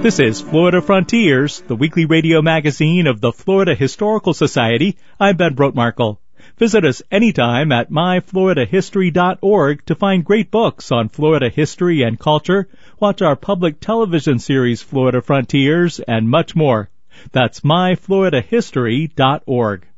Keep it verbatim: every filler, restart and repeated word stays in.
This is Florida Frontiers, the weekly radio magazine of the Florida Historical Society. I'm Ben Brotmarkle. Visit us anytime at my florida history dot org to find great books on Florida history and culture, watch our public television series Florida Frontiers, and much more. That's my florida history dot org.